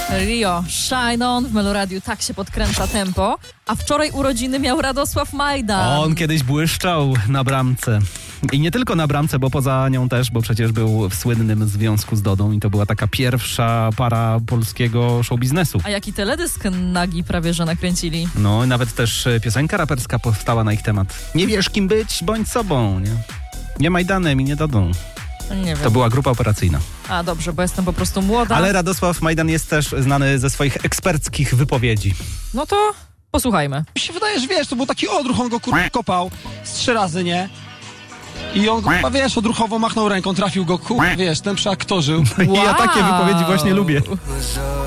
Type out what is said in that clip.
Rio, Shine On w Meloradiu, tak się podkręca tempo. A wczoraj urodziny miał Radosław Majdan. On kiedyś błyszczał na bramce. I nie tylko na bramce, bo poza nią też, bo przecież był w słynnym związku z Dodą i to była taka pierwsza para polskiego show biznesu. A jaki teledysk nagi prawie że nakręcili. No, nawet też piosenka raperska powstała na ich temat. Nie wiesz kim być, bądź sobą, nie? Nie Majdanem i nie Dodą. Nie wiem. To była grupa operacyjna. A dobrze, bo jestem po prostu młoda. Ale Radosław Majdan jest też znany ze swoich eksperckich wypowiedzi. No to posłuchajmy. Mi się wydaje, że wiesz, to był taki odruch, on go kopał z 3 razy, nie? I on go, wiesz, odruchowo machnął ręką, trafił go, wiesz, ten przeaktorzył. I ja takie wypowiedzi właśnie lubię.